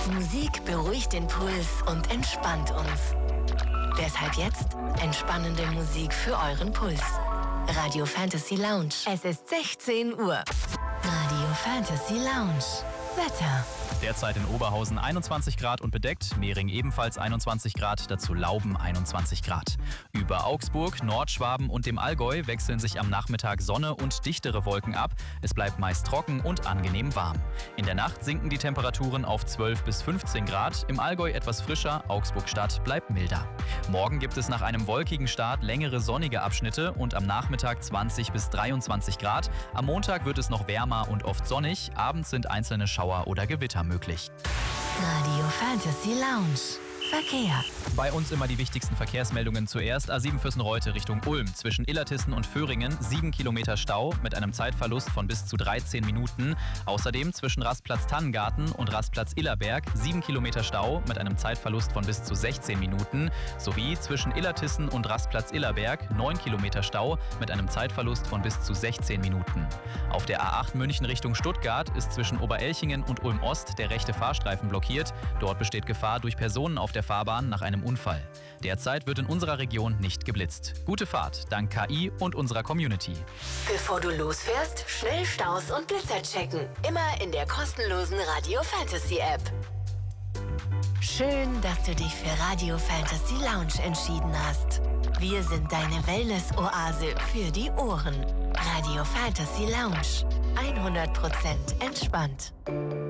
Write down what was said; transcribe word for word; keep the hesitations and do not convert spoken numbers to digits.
Musik beruhigt den Puls und entspannt uns. Deshalb jetzt entspannende Musik für euren Puls. Radio Fantasy Lounge. Es ist sechzehn Uhr. Radio Fantasy Lounge. Wetter. Derzeit in Oberhausen einundzwanzig Grad und bedeckt, Mehring ebenfalls einundzwanzig Grad, dazu Lauben einundzwanzig Grad. Über Augsburg, Nordschwaben und dem Allgäu wechseln sich am Nachmittag Sonne und dichtere Wolken ab. Es bleibt meist trocken und angenehm warm. In der Nacht sinken die Temperaturen auf zwölf bis fünfzehn Grad, im Allgäu etwas frischer, Augsburg-Stadt bleibt milder. Morgen gibt es nach einem wolkigen Start längere sonnige Abschnitte und am Nachmittag zwanzig bis dreiundzwanzig Grad. Am Montag wird es noch wärmer und oft sonnig, abends sind einzelne Schauer oder Gewitter möglich. Radio Fantasy Lounge. Verkehr. Bei uns immer die wichtigsten Verkehrsmeldungen zuerst. A sieben Füssen-Reute Richtung Ulm. Zwischen Illertissen und Föhringen sieben Kilometer Stau mit einem Zeitverlust von bis zu dreizehn Minuten. Außerdem zwischen Rastplatz Tannengarten und Rastplatz Illerberg sieben Kilometer Stau mit einem Zeitverlust von bis zu sechzehn Minuten. Sowie zwischen Illertissen und Rastplatz Illerberg neun Kilometer Stau mit einem Zeitverlust von bis zu sechzehn Minuten. Auf der A acht München Richtung Stuttgart ist zwischen Oberelchingen und Ulm-Ost der rechte Fahrstreifen blockiert. Dort besteht Gefahr durch Personen auf der Fahrbahn nach einem Unfall. Derzeit wird in unserer Region nicht geblitzt. Gute Fahrt, dank K I und unserer Community. Bevor du losfährst, schnell Staus und Blitzer checken. Immer in der kostenlosen Radio Fantasy App. Schön, dass du dich für Radio Fantasy Lounge entschieden hast. Wir sind deine Wellness-Oase für die Ohren. Radio Fantasy Lounge. hundert Prozent entspannt.